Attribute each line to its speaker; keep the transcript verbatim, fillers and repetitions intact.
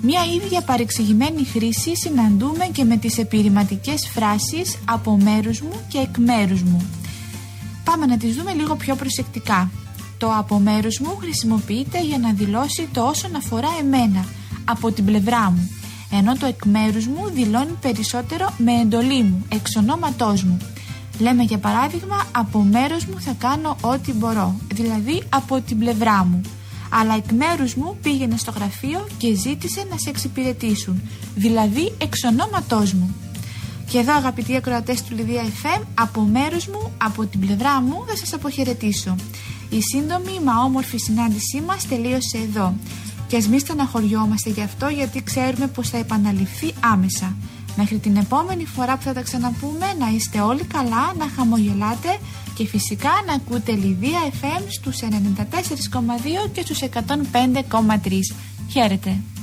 Speaker 1: Μια ίδια παρεξηγημένη χρήση συναντούμε και με τις επιρρηματικές φράσεις από μέρους μου και εκ μέρους μου. Πάμε να τις δούμε λίγο πιο προσεκτικά. Το από μέρους μου χρησιμοποιείται για να δηλώσει το όσον αφορά εμένα, από την πλευρά μου, ενώ το εκ μέρους μου δηλώνει περισσότερο με εντολή μου, εξ ονόματός μου. Λέμε για παράδειγμα, από μέρος μου θα κάνω ό,τι μπορώ, δηλαδή από την πλευρά μου. Αλλά εκ μέρους μου πήγαινε στο γραφείο και ζήτησε να σε εξυπηρετήσουν, δηλαδή εξ ονόματός μου. Και εδώ, αγαπητοί ακροατές του Λιδία εφ εμ, από μέρους μου, από την πλευρά μου θα σας αποχαιρετήσω. Η σύντομη μα όμορφη συνάντησή μας τελείωσε εδώ. Και ας μην στεναχωριόμαστε γι' αυτό, γιατί ξέρουμε πως θα επαναληφθεί άμεσα. Μέχρι την επόμενη φορά που θα τα ξαναπούμε, να είστε όλοι καλά, να χαμογελάτε και φυσικά να ακούτε Λιδία εφ εμ στους ενενήντα τέσσερα κόμμα δύο και στους εκατόν πέντε κόμμα τρία. Χαίρετε!